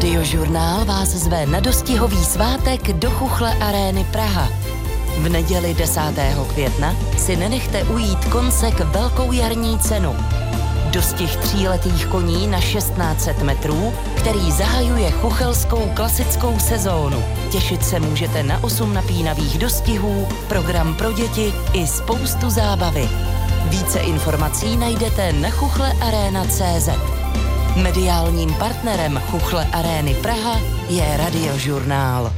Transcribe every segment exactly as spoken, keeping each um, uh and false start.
Radiožurnál vás zve na dostihový svátek do Chuchle Arény Praha. V neděli desátého května si nenechte ujít koncek velkou jarní cenu. Dostih tříletých koní na šestnáct set metrů, který zahajuje chuchelskou klasickou sezónu. Těšit se můžete na osm napínavých dostihů, program pro děti i spoustu zábavy. Více informací najdete na chuchle arena tečka cé zet. Mediálním partnerem Chuchle Arény Praha je Radiožurnál.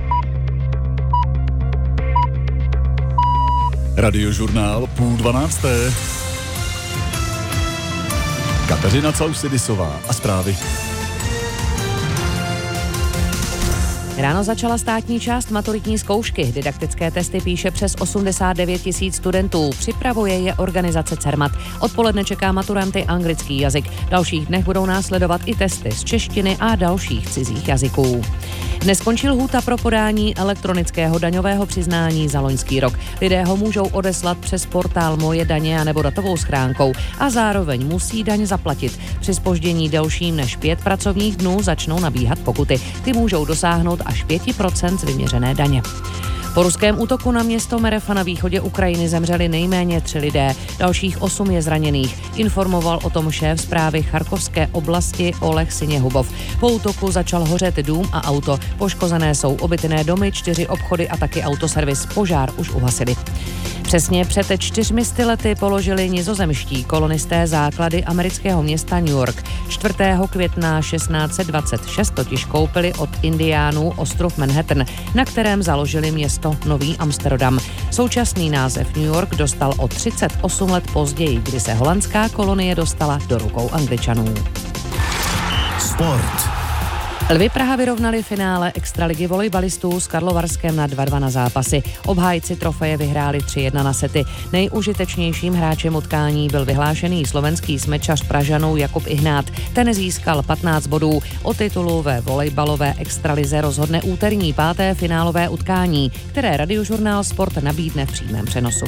Radiožurnál půl dvanácté. Kateřina Causidisová a zprávy. Ráno začala státní část maturitní zkoušky. Didaktické testy píše přes osmdesát devět tisíc studentů. Připravuje je organizace Cermat. Odpoledne čeká maturanty anglický jazyk. V dalších dnech budou následovat i testy z češtiny a dalších cizích jazyků. Dnes skončil lhůta pro podání elektronického daňového přiznání za loňský rok. Lidé ho můžou odeslat přes portál Moje daně anebo datovou schránkou a zároveň musí daň zaplatit. Při zpoždění delším než pět pracovních dnů začnou nabíhat pokuty. Ty můžou dosáhnout až pět procent z vyměřené daně. Po ruském útoku na město Merefa na východě Ukrajiny zemřeli nejméně tři lidé, dalších osm je zraněných. Informoval o tom šéf správy Charkovské oblasti Oleh Siněhubov. Po útoku začal hořet dům a auto. Poškozené jsou obytné domy, čtyři obchody a taky autoservis. Požár už uhasili. Přesně před čtyřmi sty lety položili nizozemští kolonisté základy amerického města New York. čtvrtého května šestnáct set dvacet šest totiž koupili od indiánů ostrov Manhattan, na kterém založili město Nový Amsterdam. Současný název New York dostal o třicet osm let později, kdy se holandská kolonie dostala do rukou Angličanů. Sport. Lvi Praha vyrovnali finále extraligy volejbalistů s Karlovarskem na dva dva na zápasy. Obhájci trofeje vyhráli tři jedna na sety. Nejužitečnějším hráčem utkání byl vyhlášený slovenský smečař Pražanů Jakub Ihnát. Ten získal patnáct bodů. O titulu ve volejbalové extralize rozhodne úterní páté finálové utkání, které Radiožurnál Sport nabídne v přímém přenosu.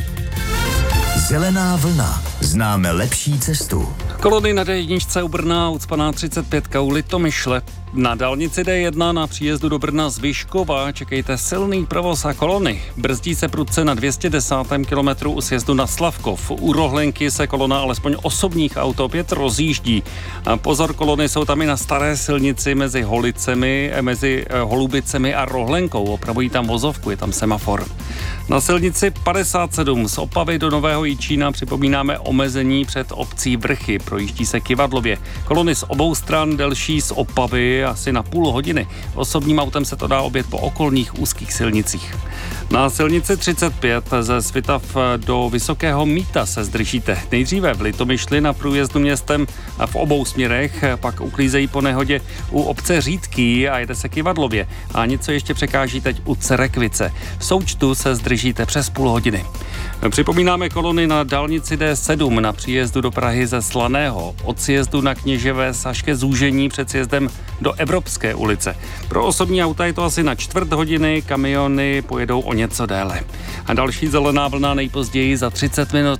Zelená vlna. Známe lepší cestu. Kolony na dé jedna u Brna ucpaná třicet pět u Litomyšle. Na dálnici dé jedna na příjezdu do Brna z Vyškova čekejte silný provoz a kolony. Brzdí se prudce na dvě stě desátém kilometru u sjezdu na Slavkov. U Rohlenky se kolona alespoň osobních aut opět rozjíždí. A pozor, kolony jsou tam i na staré silnici mezi Holicemi, mezi Holubicemi a Rohlenkou. Opravují tam vozovku, je tam semafor. Na silnici padesát sedm z Opavy do Nového Jičína připomínáme omezení před obcí Vrchy. Projíždí se Kyvadlově. Kolony z obou stran delší z Opavy asi na půl hodiny. Osobním autem se to dá objet po okolních úzkých silnicích. Na silnici třicet pět ze Svitav do Vysokého Mýta se zdržíte. Nejdříve v Litomyšli na průjezdu městem a v obou směrech, pak uklízejí po nehodě u obce Řídký a jede se Kyvadlově. A něco ještě překáží teď u Cerekvice. V součtu se zdržíte přes půl hodiny. Připomínáme kolony na dálnici dé sedm na příjezdu do Prahy ze Slaného. Od sjezdu na Kněževé až ke zúžení před sjezdem do Evropské ulice. Pro osobní auta je to asi na čtvrt hodiny, kamiony pojedou o něco déle. A další zelená vlna nejpozději za třicet minut.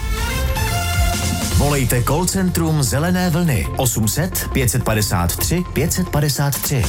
Volejte call centrum Zelené vlny osm set pět padesát tři pět padesát tři.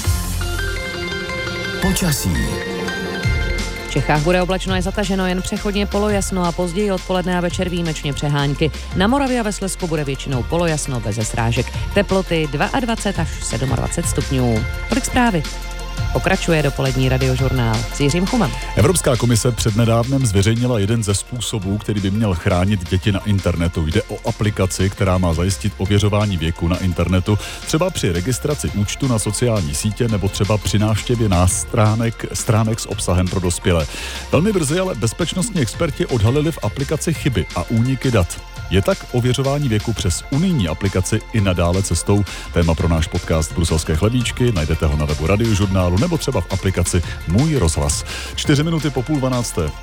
Počasí. V Čechách bude oblačno a zataženo, jen přechodně polojasno a později odpoledne a večer výjimečně přehánky. Na Moravě a ve Slezsku bude většinou polojasno beze srážek. Teploty dvacet dva až dvacet sedm stupňů. Tolik zprávy. Pokračuje dopolední Radiožurnál s Jiřím Chumem. Evropská komise přednedávnem zveřejnila jeden ze způsobů, který by měl chránit děti na internetu. Jde o aplikaci, která má zajistit ověřování věku na internetu, třeba při registraci účtu na sociální sítě nebo třeba při návštěvě nástránek, stránek s obsahem pro dospělé. Velmi brzy ale bezpečnostní experti odhalili v aplikaci chyby a úniky dat. Je tak ověřování věku přes unijní aplikaci i nadále cestou? Téma pro náš podcast Bruselské chlebíčky, najdete ho na webu Radiožurnálu nebo třeba v aplikaci Můj rozhlas. Čtyři minuty po půl dvanácté.